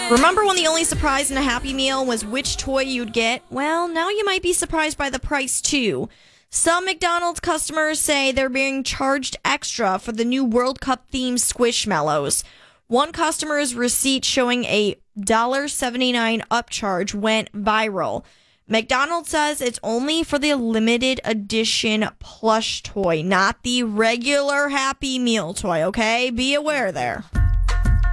Remember when the only surprise in a Happy Meal was which toy you'd get? Well, now you might be surprised by the price, too. Some McDonald's customers say they're being charged extra for the new World Cup-themed Squishmallows. One customer's receipt showing a $1.79 upcharge went viral. McDonald's says it's only for the limited edition plush toy, not the regular Happy Meal toy, okay? Be aware there.